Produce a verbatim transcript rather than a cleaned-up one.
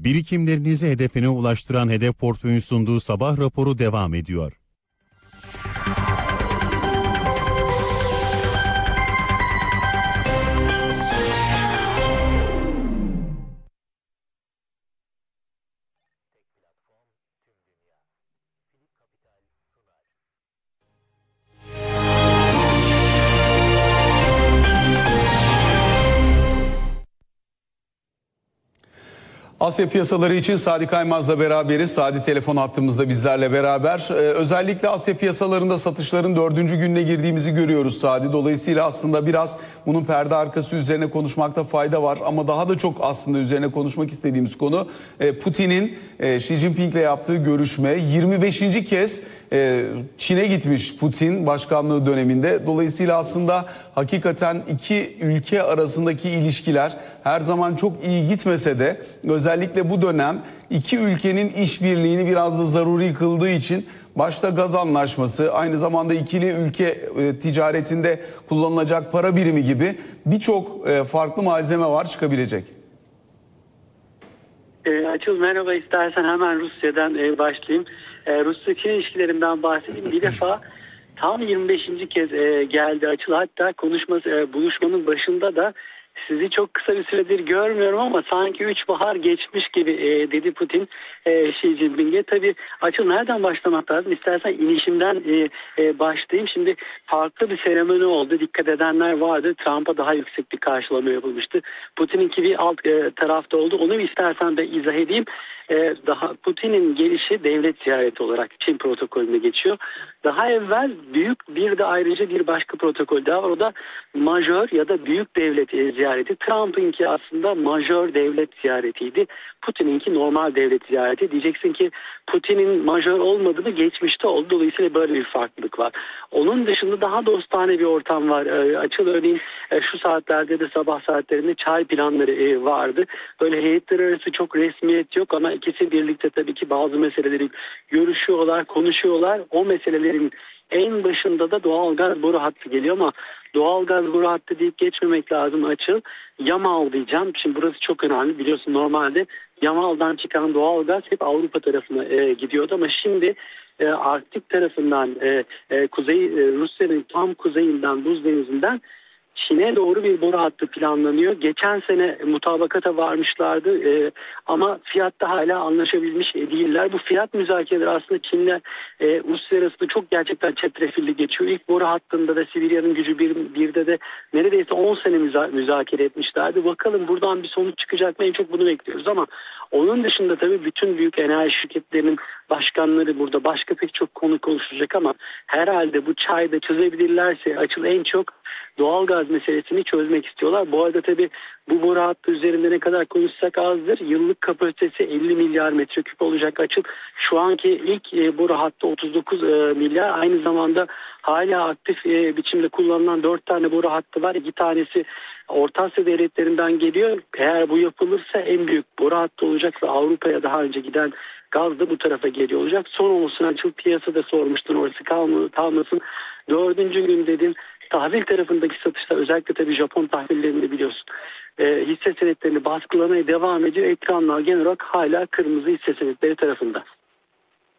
Birikimlerinizi hedefine ulaştıran Hedef Portföy'ün sunduğu sabah raporu devam ediyor. Asya piyasaları için Sadi Kaymaz'la beraberiz. Sadi telefon hattımızda bizlerle beraber. Ee, özellikle Asya piyasalarında satışların dördüncü gününe girdiğimizi görüyoruz Sadi. Dolayısıyla aslında biraz bunun perde arkası üzerine konuşmakta fayda var. Ama daha da çok aslında üzerine konuşmak istediğimiz konu e, Putin'in e, Xi Jinping'le yaptığı görüşme. yirmi beşinci kez e, Çin'e gitmiş Putin başkanlığı döneminde. Dolayısıyla aslında hakikaten iki ülke arasındaki ilişkiler her zaman çok iyi gitmese de özellikle bu dönem iki ülkenin işbirliğini biraz da zaruri kıldığı için başta gaz anlaşması, aynı zamanda ikili ülke e, ticaretinde kullanılacak para birimi gibi birçok e, farklı malzeme var çıkabilecek. E, Açıl merhaba, istersen hemen Rusya'dan e, başlayayım. E, Rusya-Çin ilişkilerinden bahsedeyim. Bir defa tam yirmi beşinci kez e, geldi Açıl. Hatta konuşması, e, buluşmanın başında da sizi çok kısa bir süredir görmüyorum ama sanki üç bahar geçmiş gibi e, dedi Putin e, Xi Jinping'e. Tabii Açıl nereden başlamak lazım? İstersen inişimden e, e, başlayayım. Şimdi farklı bir seremoni oldu. Dikkat edenler vardı. Trump'a daha yüksek bir karşılama yapılmıştı. Putin'inki bir alt e, tarafta oldu. Onu istersen de izah edeyim. E, daha Putin'in gelişi devlet ziyareti olarak Çin protokolüne geçiyor. Daha evvel büyük bir de ayrıca bir başka protokol daha var. O da majör ya da büyük devlet e, ziyareti. Trump'ınki aslında majör devlet ziyaretiydi. Putin'inki normal devlet ziyareti. Diyeceksin ki Putin'in majör olmadığını geçmişte oldu. Dolayısıyla böyle bir farklılık var. Onun dışında daha dostane bir ortam var. E, Açıl örneğin e, şu saatlerde de sabah saatlerinde çay planları e, vardı. Böyle heyetler arası çok resmiyet yok ama ikisi birlikte tabii ki bazı meseleleri görüşüyorlar, konuşuyorlar. O meselelerin en başında da doğalgaz boru hattı geliyor ama doğalgaz boru hattı deyip geçmemek lazım Açıl. Yamal diyeceğim. Şimdi burası çok önemli. Biliyorsun normalde Yamal'dan çıkan doğalgaz hep Avrupa tarafına e, gidiyordu ama şimdi e, Arktik tarafından e, e, kuzey e, Rusya'nın tam kuzeyinden, Buz Denizi'nden Çin'e doğru bir boru hattı planlanıyor. Geçen sene mutabakata varmışlardı e, ama fiyatta hala anlaşabilmiş değiller. Bu fiyat müzakereleri aslında Çin'le e, Rusya arasında çok gerçekten çetrefilli geçiyor. İlk boru hattında da Sibirya'nın gücü bir, birde de neredeyse on sene müza müzakere etmişlerdi. Bakalım buradan bir sonuç çıkacak mı? En çok bunu bekliyoruz ama onun dışında tabii bütün büyük enerji şirketlerinin başkanları burada, başka pek çok konu konuşulacak ama herhalde bu çayda çözebilirlerse Açıl en çok doğalgaz meselesini çözmek istiyorlar. Bu arada tabii bu boru hattı üzerinde ne kadar konuşsak azdır. Yıllık kapasitesi elli milyar metreküp olacak Açıl. Şu anki ilk e, boru hattı otuz dokuz e, milyar. Aynı zamanda hala aktif e, biçimde kullanılan dört tane boru hattı var. İki tanesi Orta Asya devletlerinden geliyor. Eğer bu yapılırsa en büyük boru hattı olacak ve Avrupa'ya daha önce giden gaz da bu tarafa geliyor olacak. Son olsun Açıl, piyasada sormuştun, orası kalma, kalmasın. Dördüncü gün dedin. Tahvil tarafındaki satışlar özellikle tabii Japon tahvillerinde biliyorsun e, hisse senetlerini baskılamaya devam ediyor. Ekranlar genel olarak hala kırmızı hisse senetleri tarafında.